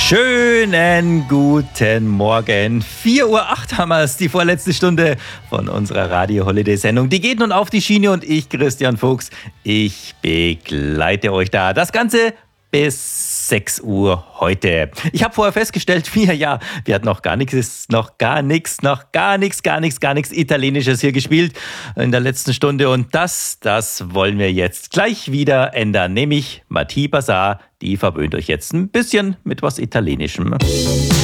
Schönen guten Morgen. 4:08 Uhr haben wir es, die vorletzte Stunde von unserer Radio-Holiday-Sendung. Die geht nun auf die Schiene und ich, Christian Fuchs, ich begleite euch da. Das Ganze bis 6 Uhr heute. Ich habe vorher festgestellt, wir hatten noch gar nichts Italienisches hier gespielt in der letzten Stunde. Und das wollen wir jetzt gleich wieder ändern. Nämlich Mathieu Bassar, die verwöhnt euch jetzt ein bisschen mit was Italienischem.